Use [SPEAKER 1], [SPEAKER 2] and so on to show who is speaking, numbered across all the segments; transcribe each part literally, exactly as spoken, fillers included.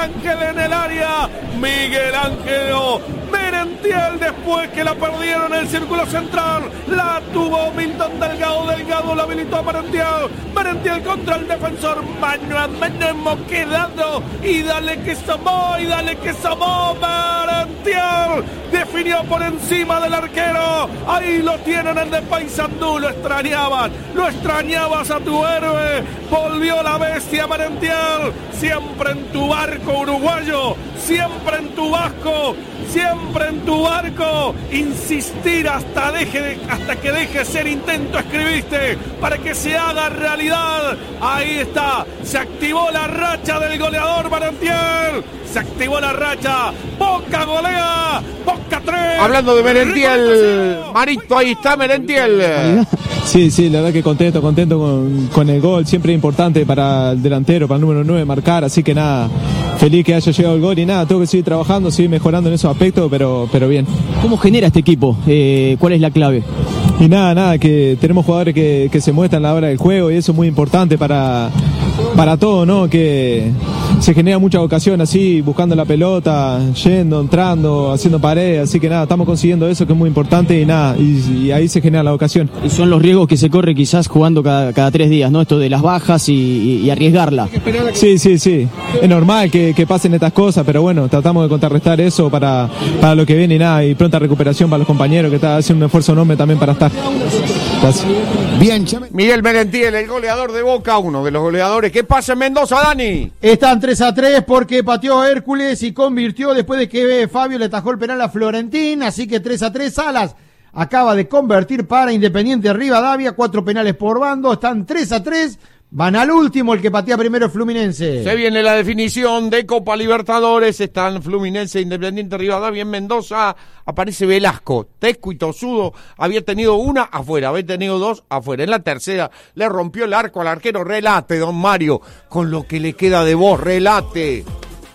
[SPEAKER 1] Ángel en el área, Miguel Ángel Merentiel después que la perdieron en el círculo central, la tuvo Milton Delgado, Delgado la habilitó a Merentiel, Merentiel contra el defensor, mano a mano hemos quedado, y dale que somos, y dale que somos, Merentiel definió por encima del arquero, ahí lo tienen el de Paysandú, lo extrañaban, lo extrañabas a tu héroe, volvió la bestia Merentiel, siempre en tu barco uruguayo, siempre en tu vasco, siempre en tu barco, insistir hasta, deje, hasta que deje ser intento, escribiste, para que se haga realidad, ahí está, se activó la racha del goleador Merentiel, se activó la racha, Boca golea, Boca tres.
[SPEAKER 2] Hablando de Merentiel, Marito, ahí está Merentiel.
[SPEAKER 3] Sí, sí, la verdad que contento, contento con, con el gol, siempre importante para el delantero, para el número nueve marcar, así que nada, feliz que haya llegado el gol y nada, tengo que seguir trabajando, seguir mejorando en esos aspectos, pero, pero bien.
[SPEAKER 4] ¿Cómo genera este equipo? Eh, ¿Cuál es la clave?
[SPEAKER 3] Y nada, nada, que tenemos jugadores que, que se muestran a la hora del juego y eso es muy importante para, para todo, ¿no? Que se genera mucha ocasión así, buscando la pelota, yendo, entrando, haciendo paredes, así que nada, estamos consiguiendo eso que es muy importante y nada, y, y ahí se genera la ocasión.
[SPEAKER 4] Y son los riesgos que se corre quizás jugando cada, cada tres días, ¿no? Esto de las bajas y, y, y arriesgarla.
[SPEAKER 3] Sí, sí, sí, es normal que, que pasen estas cosas, pero bueno, tratamos de contrarrestar eso para, para lo que viene y nada, y pronta recuperación para los compañeros que están haciendo un esfuerzo enorme también para estar. Gracias.
[SPEAKER 2] Bien, Miguel Merentiel, el goleador de Boca, uno de los goleadores. ¿Qué pasa en Mendoza, Dani?
[SPEAKER 5] Están tres a tres porque pateó Hércules y convirtió después de que Fabio le atajó el penal a Florentín, así que tres a tres. Salas acaba de convertir para Independiente Rivadavia, cuatro penales por bando, están tres a tres. Van al último, el que patea primero es Fluminense.
[SPEAKER 2] Se viene la definición de Copa Libertadores, están Fluminense, Independiente Rivadavia. En Mendoza aparece Velasco, Tesco y Tosudo, había tenido una afuera, había tenido dos afuera. En la tercera le rompió el arco al arquero. Relate, don Mario, con lo que le queda de voz, relate.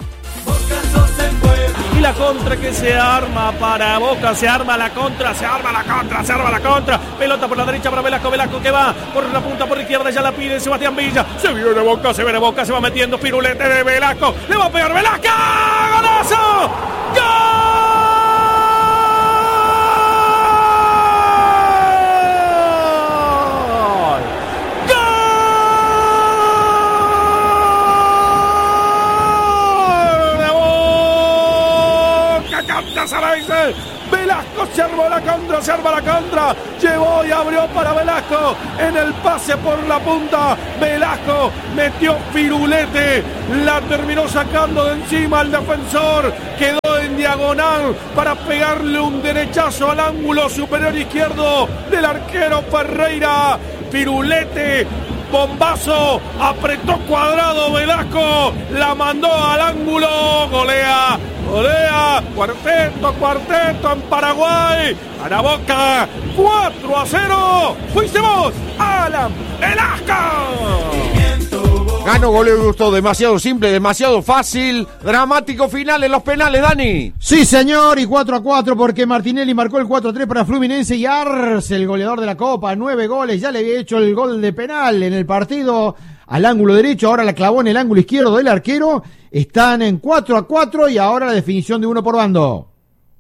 [SPEAKER 1] Y la contra que se arma para Boca, se arma la contra, se arma la contra, se arma la contra, pelota por la derecha para Velasco, Velasco que va por la punta, por la izquierda, ya la pide Sebastián Villa, se viene Boca, se viene Boca, se va metiendo, pirulete de Velasco, le va a pegar Velasco, ¡golazo! ¡Gol! Velasco se armó la contra, se arma la contra, llevó y abrió para Velasco, en el pase por la punta, Velasco metió firulete, la terminó sacando de encima al defensor, quedó en diagonal para pegarle un derechazo al ángulo superior izquierdo del arquero Ferreira, firulete, bombazo, apretó cuadrado Velasco, la mandó al ángulo, golea, golea, cuarteto, cuarteto en Paraguay, para Boca, cuatro a cero, fuimos Alan Velasco.
[SPEAKER 2] Gano, goleo y gustó, demasiado simple, demasiado fácil, dramático final en los penales, Dani.
[SPEAKER 5] Sí, señor, y cuatro a cuatro porque Martinelli marcó el cuatro a tres para Fluminense y Arce, el goleador de la Copa, nueve goles, ya le había hecho el gol de penal en el partido al ángulo derecho, ahora la clavó en el ángulo izquierdo del arquero, están en cuatro a cuatro y ahora la definición de uno por bando.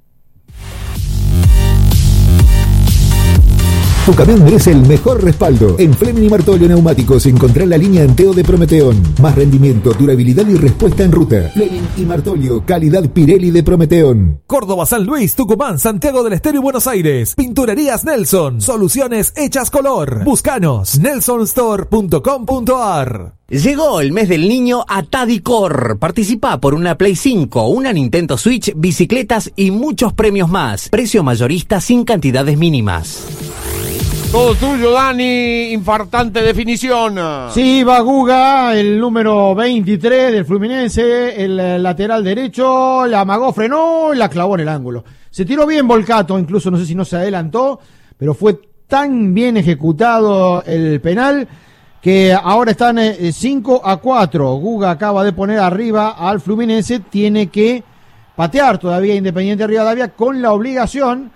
[SPEAKER 6] Tu camión merece el mejor respaldo. En Fleming y Martolio Neumáticos encontrás la línea Anteo de Prometeón. Más rendimiento, durabilidad y respuesta en ruta. Fleming y Martolio, calidad Pirelli de Prometeón.
[SPEAKER 7] Córdoba, San Luis, Tucumán, Santiago del Estero y Buenos Aires. Pinturerías Nelson. Soluciones hechas color. Búscanos. nelson store punto com punto a r.
[SPEAKER 8] Llegó el mes del niño a Tadicor. Participa por una Play cinco, una Nintendo Switch, bicicletas y muchos premios más. Precio mayorista sin cantidades mínimas.
[SPEAKER 2] Todo tuyo, Dani, infartante definición.
[SPEAKER 5] Sí, va Guga, el número veintitrés del Fluminense, el lateral derecho, la amagó, frenó y la clavó en el ángulo. Se tiró bien Volcato, incluso no sé si no se adelantó, pero fue tan bien ejecutado el penal que ahora están cinco a cuatro. Guga acaba de poner arriba al Fluminense, tiene que patear todavía Independiente Rivadavia con la obligación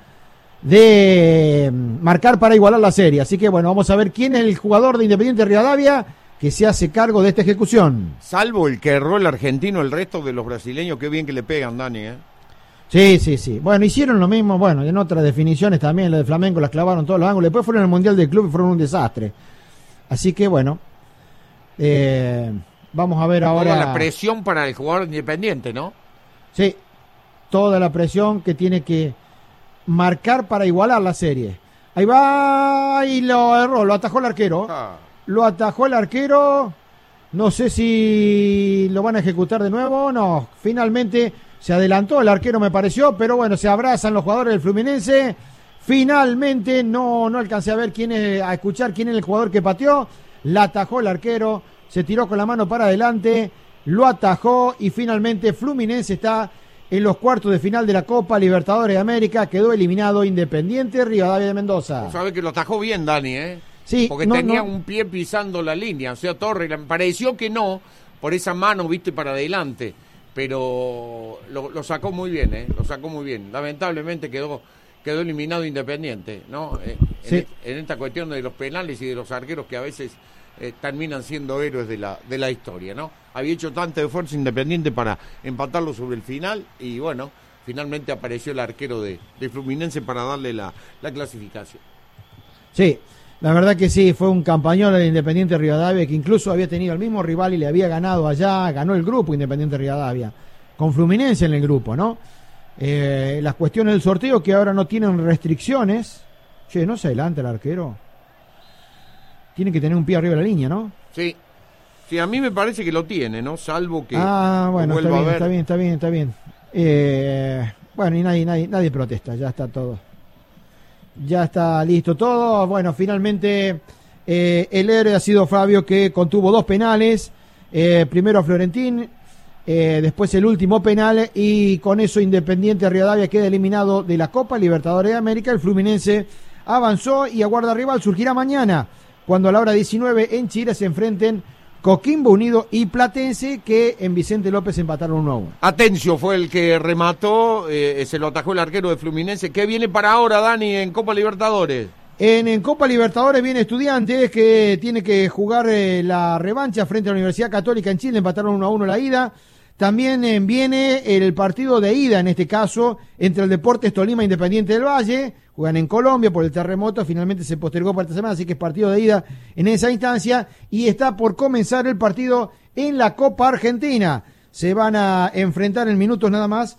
[SPEAKER 5] de marcar para igualar la serie. Así que bueno, vamos a ver quién es el jugador de Independiente Rivadavia que se hace cargo de esta ejecución.
[SPEAKER 2] Salvo el que erró el argentino, el resto de los brasileños, qué bien que le pegan, Dani, ¿eh?
[SPEAKER 5] Sí, sí, sí. Bueno, hicieron lo mismo, bueno, en otras definiciones también, la de Flamengo las clavaron todos los ángulos, después fueron al Mundial del Club y fueron un desastre. Así que bueno, eh, vamos a ver ahora...
[SPEAKER 2] Toda la presión para el jugador independiente, ¿no?
[SPEAKER 5] Sí, toda la presión que tiene que marcar para igualar la serie. Ahí va y lo erró, lo atajó el arquero.
[SPEAKER 2] Ah.
[SPEAKER 5] Lo atajó el arquero, no sé si lo van a ejecutar de nuevo o no. Finalmente se adelantó el arquero, me pareció, pero bueno, se abrazan los jugadores del Fluminense. Finalmente no, no alcancé a ver quién es, a escuchar quién es el jugador que pateó. La atajó el arquero, se tiró con la mano para adelante, lo atajó y finalmente Fluminense está en los cuartos de final de la Copa Libertadores de América. Quedó eliminado Independiente Rivadavia de Mendoza.
[SPEAKER 2] Sabes que lo atajó bien, Dani, ¿eh?
[SPEAKER 5] Sí,
[SPEAKER 2] porque
[SPEAKER 5] no,
[SPEAKER 2] tenía
[SPEAKER 5] no.
[SPEAKER 2] un pie pisando la línea, o sea, Torres, me pareció que no, por esa mano, viste, para adelante, pero lo, lo sacó muy bien, ¿eh? Lo sacó muy bien. Lamentablemente quedó quedó eliminado Independiente, ¿no? Eh,
[SPEAKER 5] Sí.
[SPEAKER 2] en, en esta cuestión de los penales y de los arqueros que a veces eh, terminan siendo héroes de la de la historia, ¿no? Había hecho tanto esfuerzo Independiente para empatarlo sobre el final y bueno, finalmente apareció el arquero de, de Fluminense para darle la, la clasificación.
[SPEAKER 5] Sí, la verdad que sí, fue un campañón del Independiente Rivadavia, que incluso había tenido el mismo rival y le había ganado allá, ganó el grupo Independiente Rivadavia, con Fluminense en el grupo, ¿no? Eh, las cuestiones del sorteo que ahora no tienen restricciones. Che, no se adelanta el arquero. Tiene que tener un pie arriba de la línea, ¿no?
[SPEAKER 2] Sí, sí, a mí me parece que lo tiene, ¿no? Salvo que
[SPEAKER 5] Ah, bueno, está
[SPEAKER 2] vuelva
[SPEAKER 5] bien,
[SPEAKER 2] a ver.
[SPEAKER 5] está bien, está bien, está bien. Eh, bueno, y nadie, nadie, nadie protesta, ya está todo. Ya está listo todo. Bueno, finalmente eh, el héroe ha sido Fabio, que contuvo dos penales. Eh, primero a Florentín, eh, después el último penal, y con eso Independiente Rivadavia queda eliminado de la Copa Libertadores de América. El Fluminense avanzó y aguarda rival. Surgirá mañana, cuando a la hora diecinueve en Chile se enfrenten Coquimbo Unido y Platense, que en Vicente López empataron uno a uno.
[SPEAKER 2] Atencio fue el que remató, eh, se lo atajó el arquero de Fluminense. ¿Qué viene para ahora, Dani, en Copa Libertadores?
[SPEAKER 5] En, en Copa Libertadores viene Estudiantes, que tiene que jugar eh, la revancha frente a la Universidad Católica en Chile, empataron uno a uno la ida. También eh, viene el partido de ida, en este caso, entre el Deportes Tolima e Independiente del Valle. Juegan en Colombia por el terremoto, finalmente se postergó para esta semana, así que es partido de ida en esa instancia. Y está por comenzar el partido en la Copa Argentina. Se van a enfrentar en minutos nada más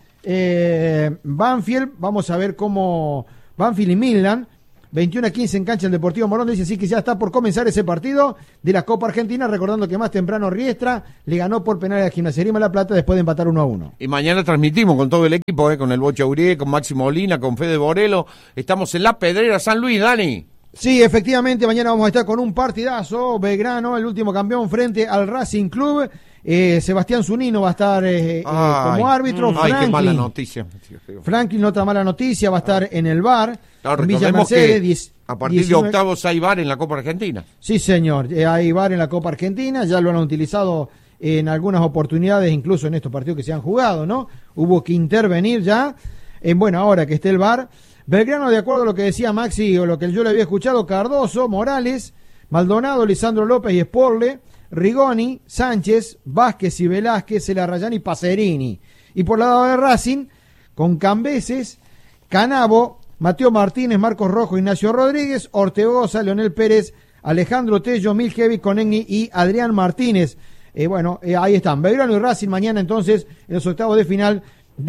[SPEAKER 5] eh, Banfield, vamos a ver cómo Banfield y Midland. veintiuno a quince en cancha el Deportivo Morón, dice, así que ya está por comenzar ese partido de la Copa Argentina, recordando que más temprano Riestra le ganó por penales a Gimnasia Grima La Plata después de empatar uno a uno.
[SPEAKER 2] Y mañana transmitimos con todo el equipo, eh, con el Bocha Urié, con Máximo Molina, con Fede Borelo. Estamos en La Pedrera, San Luis, Dani.
[SPEAKER 5] Sí, efectivamente, mañana vamos a estar con un partidazo. Belgrano, el último campeón, frente al Racing Club. Eh, Sebastián Zunino va a estar eh, eh, como árbitro.
[SPEAKER 2] Ay,
[SPEAKER 5] Franklin,
[SPEAKER 2] qué mala noticia.
[SPEAKER 5] Franklin, otra mala noticia, va a estar en el bar.
[SPEAKER 2] Claro,
[SPEAKER 5] en Villa
[SPEAKER 2] recordemos
[SPEAKER 5] Mercedes,
[SPEAKER 2] que
[SPEAKER 5] diez,
[SPEAKER 2] a partir
[SPEAKER 5] diecinueve.
[SPEAKER 2] de octavos hay bar en la Copa Argentina.
[SPEAKER 5] Sí, señor, eh, hay bar en la Copa Argentina, ya lo han utilizado en algunas oportunidades, incluso en estos partidos que se han jugado, ¿no? Hubo que intervenir ya, en buena hora que esté el bar. Belgrano, de acuerdo a lo que decía Maxi, o lo que yo le había escuchado, Cardoso, Morales, Maldonado, Lisandro López y Sporle, Rigoni, Sánchez, Vázquez y Velázquez, Celarrayán y Pacerini. Y por el lado de Racing, con Cambeses, Canabo, Mateo Martínez, Marcos Rojo, Ignacio Rodríguez, Ortegoza, Leonel Pérez, Alejandro Tello, Miljevic, Conegni y Adrián Martínez. Eh, bueno, eh, ahí están, Belgrano y Racing mañana entonces en los octavos de final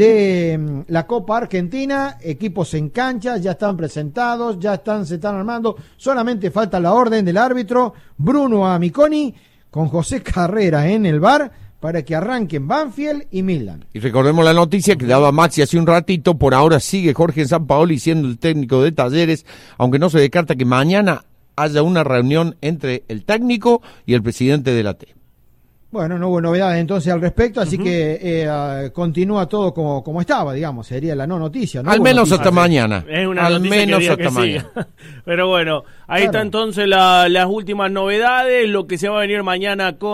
[SPEAKER 5] de um, la Copa Argentina. Equipos en cancha, ya están presentados, ya están, se están armando, solamente falta la orden del árbitro Bruno Amiconi con José Carrera en el bar para que arranquen Banfield y Milan.
[SPEAKER 2] Y recordemos la noticia que daba Maxi hace un ratito, por ahora sigue Jorge Sampaoli siendo el técnico de Talleres, aunque no se descarta que mañana haya una reunión entre el técnico y el presidente de la T.
[SPEAKER 5] Bueno, no hubo novedades entonces al respecto, así uh-huh. que eh, continúa todo como, como estaba, digamos, sería la no noticia. No
[SPEAKER 2] al menos
[SPEAKER 5] noticia.
[SPEAKER 2] hasta mañana.
[SPEAKER 9] Es una
[SPEAKER 2] al menos
[SPEAKER 9] que
[SPEAKER 2] hasta
[SPEAKER 9] que
[SPEAKER 2] mañana.
[SPEAKER 9] Sí. Pero bueno, ahí
[SPEAKER 5] claro.
[SPEAKER 9] está entonces la, las últimas novedades, lo que se va a venir mañana con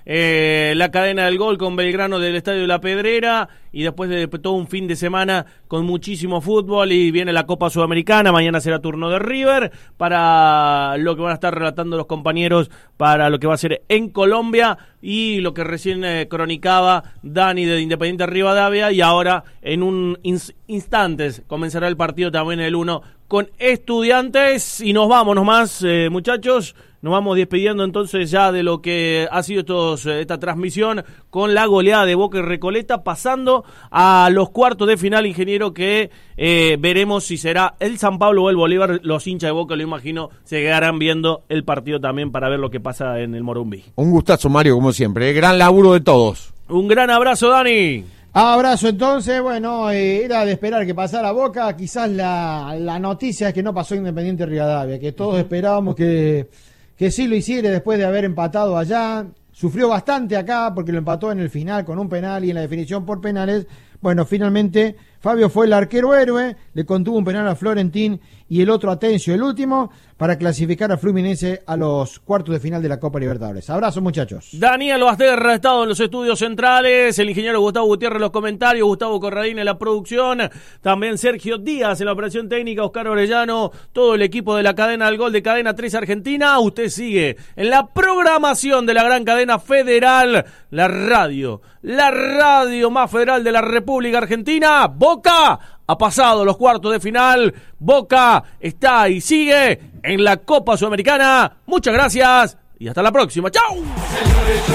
[SPEAKER 9] eh, la cadena del gol con Belgrano del Estadio de la Pedrera, y después de todo un fin de semana con muchísimo fútbol, y viene la Copa Sudamericana. Mañana será turno de River para lo que van a estar relatando los compañeros para lo que va a ser en Colombia, y lo que recién eh, cronicaba Dani de Independiente Rivadavia, y ahora en un ins- instantes comenzará el partido también el uno con Estudiantes. Y nos vamos nomás, eh, muchachos. Nos vamos despidiendo entonces ya de lo que ha sido estos, esta transmisión con la goleada de Boca y Recoleta, pasando a los cuartos de final, ingeniero, que eh, veremos si será el San Pablo o el Bolívar. Los hinchas de Boca, lo imagino, se quedarán viendo el partido también para ver lo que pasa en el Morumbí. Un gustazo, Mario, como siempre. Gran laburo de todos. Un gran abrazo, Dani.
[SPEAKER 5] Abrazo entonces, bueno, eh, era de esperar que pasara Boca. Quizás la, la noticia es que no pasó Independiente Rivadavia, que todos esperábamos que... que sí lo hiciera después de haber empatado allá. Sufrió bastante acá porque lo empató en el final con un penal y en la definición por penales. Bueno, finalmente Fabio fue el arquero héroe, le contuvo un penal a Florentín y el otro a Atencio, el último, para clasificar a Fluminense a los cuartos de final de la Copa Libertadores. Abrazo, muchachos.
[SPEAKER 9] Daniel Basterra ha estado en los estudios centrales, el ingeniero Gustavo Gutiérrez en los comentarios, Gustavo Corradín en la producción, también Sergio Díaz en la operación técnica, Oscar Orellano, todo el equipo de la cadena del gol de Cadena tres Argentina. Usted sigue en la programación de la gran cadena federal, la radio, la radio más federal de la República Argentina. Boca ha pasado los cuartos de final, Boca está y sigue en la Copa Sudamericana. Muchas gracias y hasta la próxima. ¡Chau!